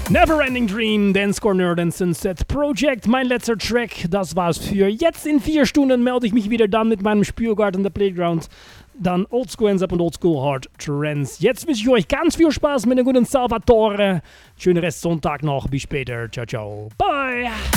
Neverending Dream, Dancecore Nerd and Sunset Project, mein letzter Track, das war's für jetzt. In 4 Stunden melde ich mich wieder dann mit meinem Spürgarten The Playground. Dann Oldschool Hands Up und Oldschool Hard Trends. Jetzt wünsche ich euch ganz viel Spaß mit einem guten Salvatore. Schönen Rest Sonntag noch. Bis später. Ciao, ciao. Bye.